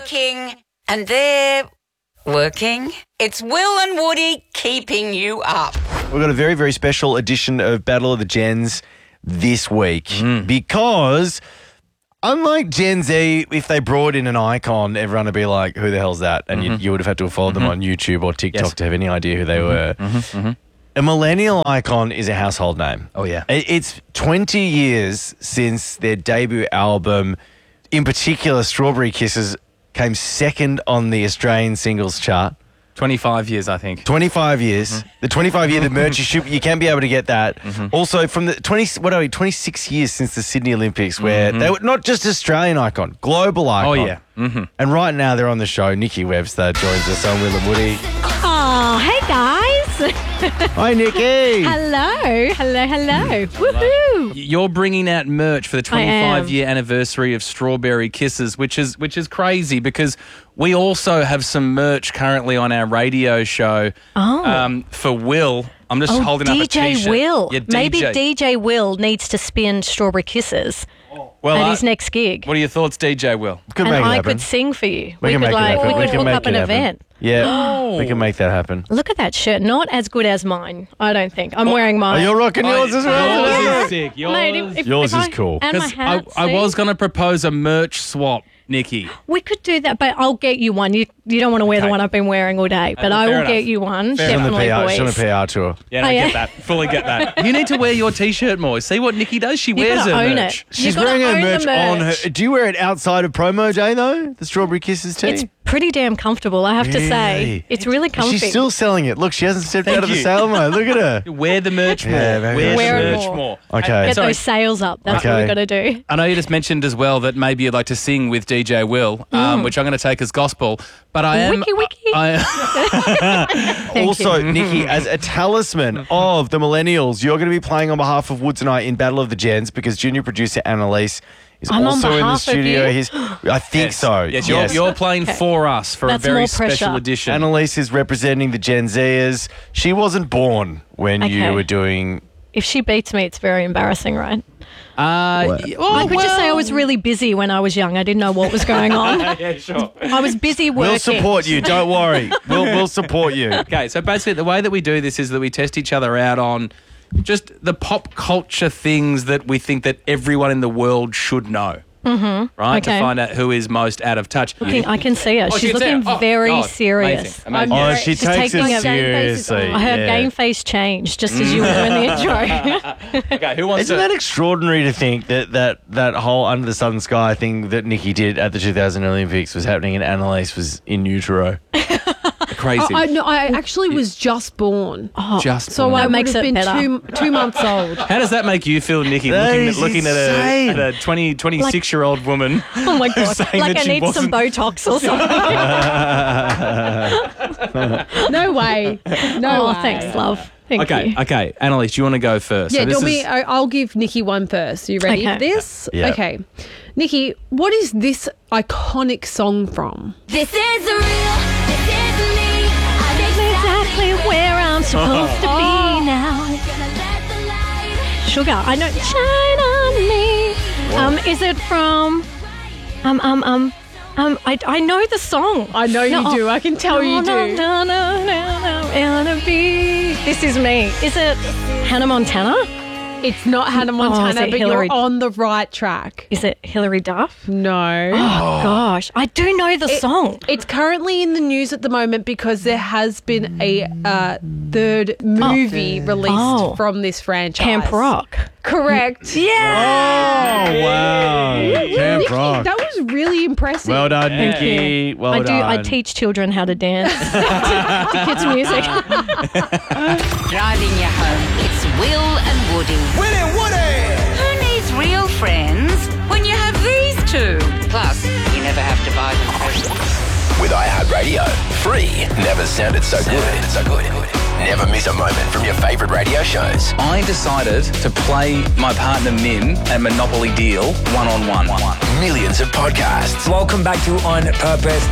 working and they're working. It's Will and Woody keeping you up. We've got a very, very special edition of Battle of the Gens this week because unlike Gen Z, if they brought in an icon, everyone would be like, who the hell's that? And you would have had to have followed them on YouTube or TikTok to have any idea who they were. A millennial icon is a household name. Oh, yeah. It's 20 years since their debut album, in particular, Strawberry Kisses, came second on the Australian singles chart. 25 years, I think. 25 years. The 25-year, the merch, you can be able to get that. Also, from the 26 years since the Sydney Olympics, where they were not just Australian icon, global icon. Oh, yeah. And right now they're on the show. Nikki Webster joins us on Will and Woody. Oh, hey guys. Hi, Nikki. Hello. Woohoo. You're bringing out merch for the 25-year anniversary of Strawberry Kisses, which is crazy because we also have some merch currently on our radio show for Will. I'm just holding up a DJ T-shirt. Will. Yeah, DJ. Maybe DJ Will needs to spin Strawberry Kisses at his next gig. What are your thoughts, DJ Will? Could And make it I happen. could sing for you. We can make it happen. We We could can hook make up an it happen. event. Yeah, we can make that happen. Look at that shirt. Not as good as mine, I don't think. I'm wearing mine. You're rocking yours as well. Yours is sick. Mate, Yours is cool. And my Because hat, I see? was going to propose a merch swap, Nikki. We could do that, but I'll get you one. You don't want to wear the one I've been wearing all day, but I fair will enough. get you one. Fair She's on Definitely, the PR, she's on boys. a PR tour. Yeah, I get that. Fully get that. You need to wear your T-shirt more. See what Nikki does? She wears gotta her own merch. it. She's You gotta wearing her own the merch on her. merch. Do you wear it outside of promo day, though? The Strawberry Kisses tee? It's pretty damn comfortable, I have to say. Really? It's really comfy. She's still selling it. Look, she hasn't stepped Thank out of the you. sale mode. Look at her. Wear the merch more. Yeah, very Wear nice. the Wear it merch more. more. Okay. Get Sorry. those sales up. That's what Okay. we've got to do. I know you just mentioned as well that maybe you'd like to sing with DJ Will, which I'm going to take as gospel. But I am. Wiki. Thank Also, you. Nikki, as a talisman of the millennials, you're going to be playing on behalf of Woods and I in Battle of the Gens because junior producer Annalise is I'm on also in the behalf of studio. you? I think so. Yes, you're playing for us for That's a very more special pressure. edition. Annalise is representing the Gen Zers. She wasn't born when you Okay. were doing... If she beats me, it's very embarrassing, right? I I could just say I was really busy when I was young. I didn't know what was going on. Yeah, sure. I was busy working. We'll support you. Don't worry. We'll support you. Okay, so basically the way that we do this is that we test each other out on just the pop culture things that we think that everyone in the world should know. Right? To Okay. find out who is most out of touch. I can see her. Oh, She's she can see looking her. Oh, very God. serious. Amazing. Oh, she She's takes it taking a- seriously. Her yeah. game face changed just as you were in the intro. Okay, who wants Isn't to... that extraordinary to think that whole Under the Southern Sky thing that Nikki did at the 2000 Olympics was happening and Annalise was in utero? Crazy. I actually was just born. Just So born. I That would makes have it been better. two months old. How does that make you feel, Nikki, That is looking insane. at a 26-year-old woman? Oh my God. Saying Like that I she need some wasn't- Botox or something. No way. No way. Thanks, love. Thank you. Okay. Annalise, do you want to go first? Yeah, So do you want this me? is- I'll give Nikki one first. Are you ready Okay. for this? Yeah. Okay. Nikki, what is this iconic song from? This is real. This is me. I'm Exactly where I'm supposed to be now. gonna let the light. Sugar, I know. Shine on me. Is it from? I know the song. I know you do. I can tell you do. This is me. Is it Hannah Montana? It's not Hannah is Montana, it but Hillary? you're on the right track. Is it Hilary Duff? No. Oh gosh, I do know the song. It's currently in the news at the moment because there has been a third movie released from this franchise. Camp Rock. Correct. Yeah. Oh, wow. Camp Nikki, Rock. that was really impressive. Well done, Nikki. Well I done. do. I teach children how to dance to kids' music. Driving you home, it's Will and Woody. Will and Woody! Who needs real friends when you have these two? Plus, you never have to buy them presents. With iHeartRadio, free never sounded so good. Never miss a moment from your favourite radio shows. I decided to play my partner Min at Monopoly Deal one-on-one. Millions of podcasts. Welcome back to On Purpose.